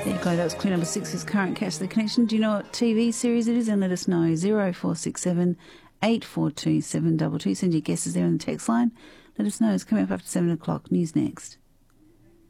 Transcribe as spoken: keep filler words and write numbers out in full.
There you go, that was clue number six's Current Catch the Connection. Do you know what T V series it is? And let us know. zero four six seven eight four two seven two two. Send your guesses there on the text line. Let us know. It's coming up after seven o'clock. News next.